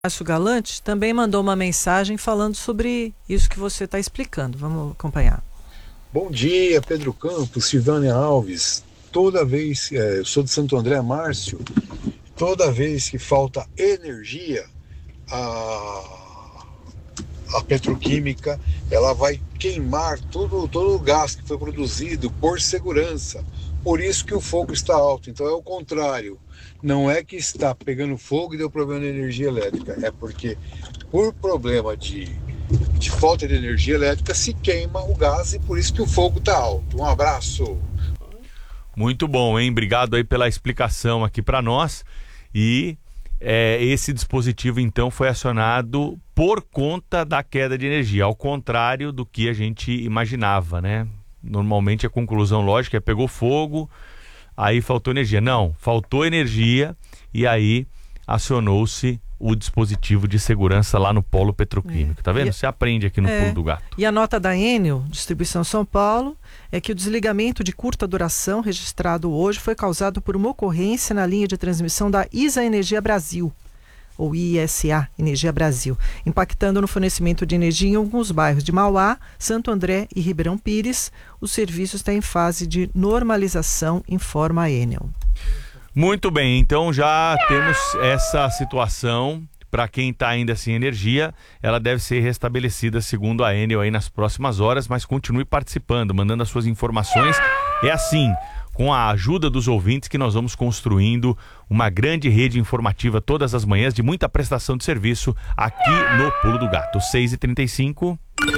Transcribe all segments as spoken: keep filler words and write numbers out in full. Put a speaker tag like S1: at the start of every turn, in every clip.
S1: Márcio Galante também mandou uma mensagem falando sobre isso que você está explicando. Vamos acompanhar.
S2: Bom dia, Pedro Campos, Silvânia Alves. Toda vez, é, eu sou de Santo André, Márcio, toda vez que falta energia, a, a petroquímica ela vai queimar todo, todo o gás que foi produzido por segurança. Por isso que o fogo está alto. Então é o contrário. Não é que está pegando fogo e deu problema na energia elétrica. É porque, por problema de, de falta de energia elétrica, se queima o gás e por isso que o fogo está alto. Um abraço.
S3: Muito bom, hein? Obrigado aí pela explicação aqui para nós. E é, esse dispositivo, então, foi acionado por conta da queda de energia, ao contrário do que a gente imaginava, né? Normalmente a conclusão lógica é pegou fogo, aí faltou energia. Não, faltou energia e aí acionou-se o dispositivo de segurança lá no polo petroquímico. É. Tá vendo? E você aprende aqui no é. Pulo do Gato.
S1: E a nota da Enel, Distribuição São Paulo, é que o desligamento de curta duração registrado hoje foi causado por uma ocorrência na linha de transmissão da ISA Energia Brasil, ou I S A, Energia Brasil, impactando no fornecimento de energia em alguns bairros de Mauá, Santo André e Ribeirão Pires. O serviço está em fase de normalização, informa a Enel.
S3: Muito bem, então já temos essa situação. Para quem está ainda sem energia, ela deve ser restabelecida segundo a Enel aí nas próximas horas, mas continue participando, mandando as suas informações. É assim, com a ajuda dos ouvintes, que nós vamos construindo uma grande rede informativa todas as manhãs de muita prestação de serviço aqui no Pulo do Gato. seis e trinta e cinco.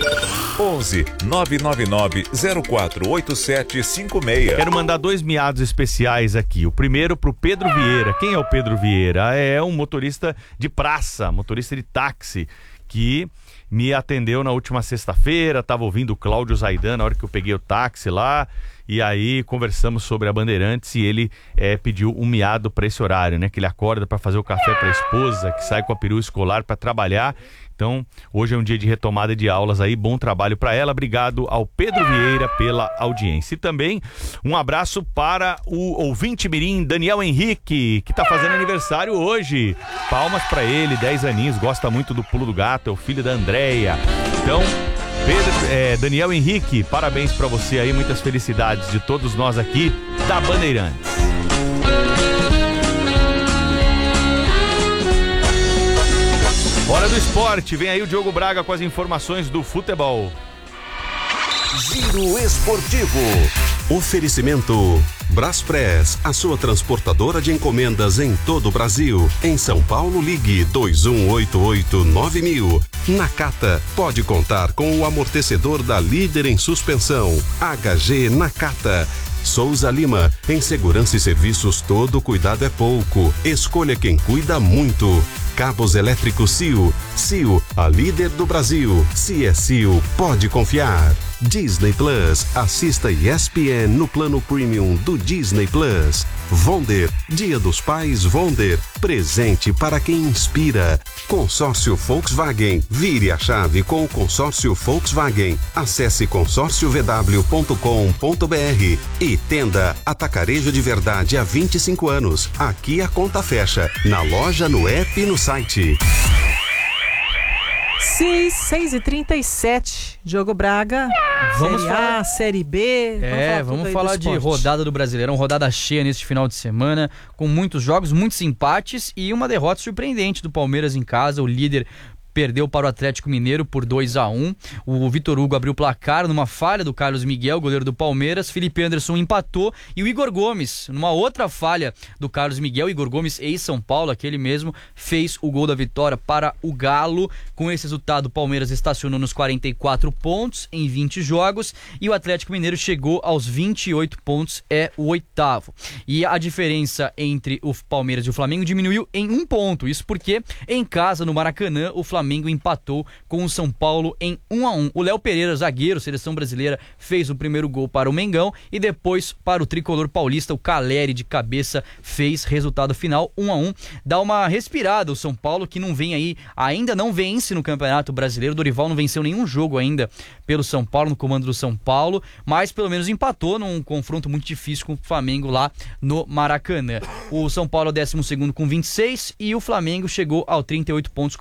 S4: onze nove nove nove zero quatro oito sete cinco seis.
S3: Quero mandar dois miados especiais aqui. O primeiro pro Pedro Vieira. Quem é o Pedro Vieira? É um motorista de praça, motorista de táxi, que me atendeu na última sexta-feira. Estava ouvindo o Cláudio Zaidan na hora que eu peguei o táxi lá. E aí conversamos sobre a Bandeirantes e ele é, pediu um miado para esse horário, né? Que ele acorda para fazer o café para a esposa, que sai com a perua escolar para trabalhar. Então, hoje é um dia de retomada de aulas aí, bom trabalho para ela. Obrigado ao Pedro Vieira pela audiência. E também um abraço para o ouvinte mirim Daniel Henrique, que está fazendo aniversário hoje. Palmas para ele, dez aninhos, gosta muito do Pulo do Gato, é o filho da Andréia. Então, Pedro, é, Daniel Henrique, parabéns para você aí, muitas felicidades de todos nós aqui da Bandeirantes. Hora do esporte, vem aí o Diogo Braga com as informações do futebol.
S4: Giro Esportivo.
S5: Oferecimento Braspress, a sua transportadora de encomendas em todo o Brasil. Em São Paulo, ligue dois um oito oito nove mil. Nakata, pode contar com o amortecedor da líder em suspensão. H G Nakata. Souza Lima, em segurança e serviços todo cuidado é pouco. Escolha quem cuida muito. Cabos elétricos C I O. C I O, a líder do Brasil. Se é C I O, pode confiar. Disney Plus, assista E S P N no plano premium do Disney Plus. Vonder, Dia dos Pais Vonder, presente para quem inspira. Consórcio Volkswagen, vire a chave com o consórcio Volkswagen. Acesse consórcio v w ponto com ponto b r e Tenda Atacarejo de Verdade há vinte e cinco anos. Aqui a conta fecha, na loja, no app e no site.
S1: seis e trinta e sete, Diogo Braga, vamos Série falar... A, Série B.
S6: É, vamos falar, vamos falar de rodada do Brasileirão, rodada cheia neste final de semana, com muitos jogos, muitos empates e uma derrota surpreendente do Palmeiras em casa. O líder perdeu para o Atlético Mineiro por dois a um. O Vitor Hugo abriu o placar numa falha do Carlos Miguel, goleiro do Palmeiras. Felipe Anderson empatou e o Igor Gomes, numa outra falha do Carlos Miguel, Igor Gomes, ex-São Paulo, aquele mesmo, fez o gol da vitória para o Galo. Com esse resultado, o Palmeiras estacionou nos quarenta e quatro pontos em vinte jogos e o Atlético Mineiro chegou aos vinte e oito pontos, é o oitavo. E a diferença entre o Palmeiras e o Flamengo diminuiu em um ponto. Isso porque em casa, no Maracanã, o Flamengo Flamengo empatou com o São Paulo em um a um. O Léo Pereira, zagueiro, seleção brasileira, fez o primeiro gol para o Mengão e depois para o tricolor paulista, o Caleri de cabeça fez resultado final um a um. Dá uma respirada o São Paulo, que não vem aí, ainda não vence no Campeonato Brasileiro. O Dorival não venceu nenhum jogo ainda pelo São Paulo, no comando do São Paulo, mas pelo menos empatou num confronto muito difícil com o Flamengo lá no Maracanã. O São Paulo é o décimo segundo com vinte e seis e o Flamengo chegou ao trinta e oito pontos.